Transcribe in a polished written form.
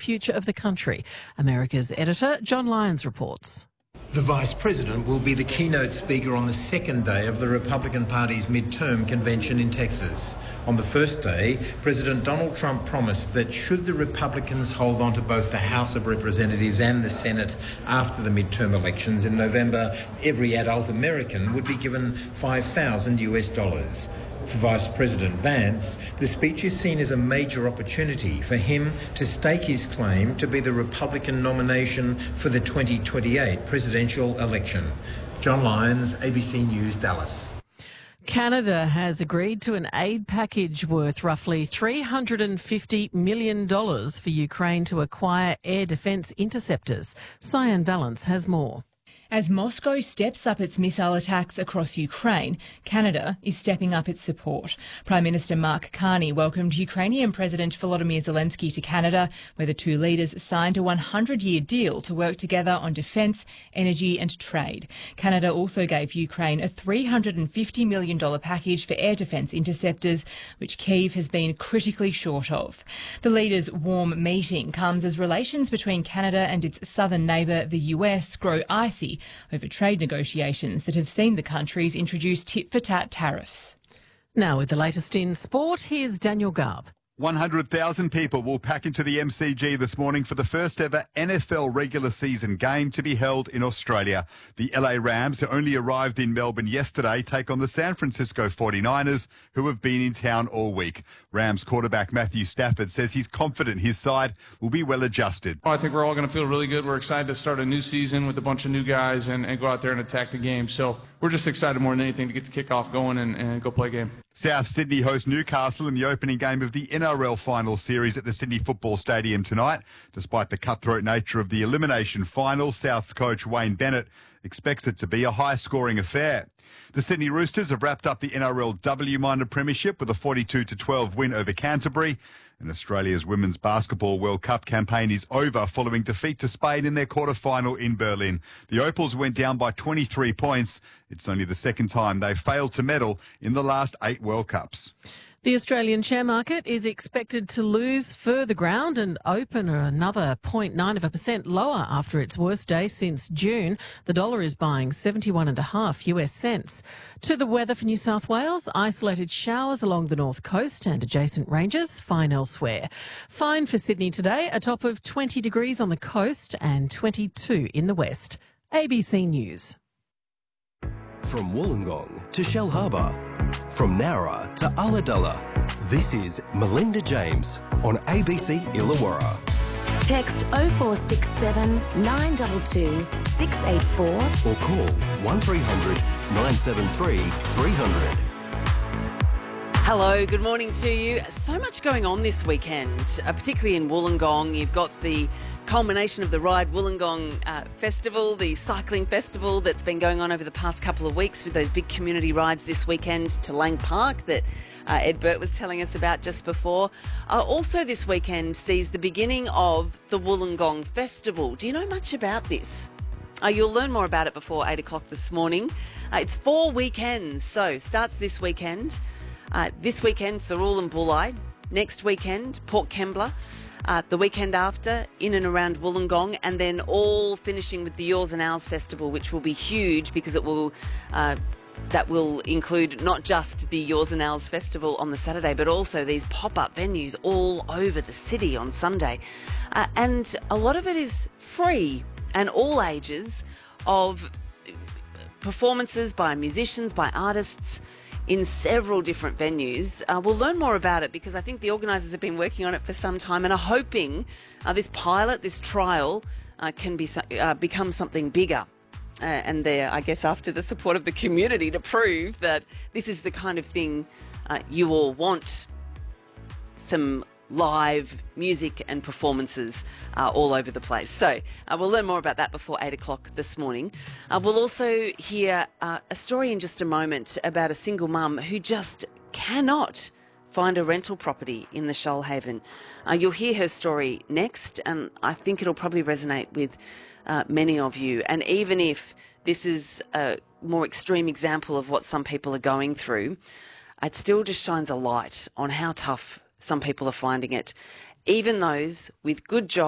future of the country. America's editor, John Lyons, reports. The Vice President will be the keynote speaker on the second day of the Republican Party's midterm convention in Texas. On the first day, President Donald Trump promised that should the Republicans hold on to both the House of Representatives and the Senate after the midterm elections in November, every adult American would be given $5,000 US. For Vice President Vance, the speech is seen as a major opportunity for him to stake his claim to be the Republican nomination for the 2028 presidential election. John Lyons, ABC News, Dallas. Canada has agreed to an aid package worth roughly $350 million for Ukraine to acquire air defence interceptors. Cyan Valance has more. As Moscow steps up its missile attacks across Ukraine, Canada is stepping up its support. Prime Minister Mark Carney welcomed Ukrainian President Volodymyr Zelensky to Canada, where the two leaders signed a 100-year deal to work together on defence, energy and trade. Canada also gave Ukraine a $350 million package for air defence interceptors, which Kyiv has been critically short of. The leaders' warm meeting comes as relations between Canada and its southern neighbour, the US, grow icy over trade negotiations that have seen the countries introduce tit-for-tat tariffs. Now with the latest in sport, here's Daniel Garb. 100,000 people will pack into the MCG this morning for the first ever NFL regular season game to be held in Australia. The LA Rams, who only arrived in Melbourne yesterday, take on the San Francisco 49ers, who have been in town all week. Rams quarterback Matthew Stafford says he's confident his side will be well adjusted. I think we're all going to feel really good. We're excited to start a new season with a bunch of new guys and go out there and attack the game. So we're just excited more than anything to get the kickoff going and go play a game. South Sydney host Newcastle in the opening game of the NRL final series at the Sydney Football Stadium tonight. Despite the cutthroat nature of the elimination final, South's coach Wayne Bennett expects it to be a high-scoring affair. The Sydney Roosters have wrapped up the NRL W-Minor Premiership with a 42-12 win over Canterbury. And Australia's Women's Basketball World Cup campaign is over following defeat to Spain in their quarter-final in Berlin. The Opals went down by 23 points. It's only the second time they've failed to medal in the last 8 World Cups. The Australian share market is expected to lose further ground and open another 0.9% lower after its worst day since June. The dollar is buying 71.5 US cents. To the weather for New South Wales, isolated showers along the north coast and adjacent ranges, fine elsewhere. Fine for Sydney today, a top of 20 degrees on the coast and 22 in the west. ABC News. From Wollongong to Shell Harbour, from Nowra to Ulladulla, this is Melinda James on ABC Illawarra. Text 0467 922 684 or call 1300 973 300. Hello, good morning to you. So much going on this weekend, particularly in Wollongong. You've got the culmination of the Ride Wollongong Festival, the cycling festival that's been going on over the past couple of weeks with those big community rides this weekend to Lang Park that Ed Burt was telling us about just before. Also this weekend sees the beginning of the Wollongong Festival. Do you know much about this? You'll learn more about it before 8 o'clock this morning. It's 4 weekends, so starts this weekend. This weekend, Thirroul and Bulli. Next weekend, Port Kembla. The weekend after, in and around Wollongong, and then all finishing with the Yours and Ours Festival, which will be huge because it will that will include not just the Yours and Ours Festival on the Saturday, but also these pop-up venues all over the city on Sunday. And a lot of it is free and all ages of performances by musicians, by artists, in several different venues. We'll learn more about it because I think the organisers have been working on it for some time and are hoping this pilot, this trial, can become something bigger. And they're, I guess, after the support of the community to prove that this is the kind of thing you all want. Some live music and performances all over the place. So we'll learn more about that before 8 o'clock this morning. We'll also hear a story in just a moment about a single mum who just cannot find a rental property in the Shoalhaven. You'll hear her story next, and I think it'll probably resonate with many of you. And even if this is a more extreme example of what some people are going through, it still just shines a light on how tough some people are finding it, even those with good jobs.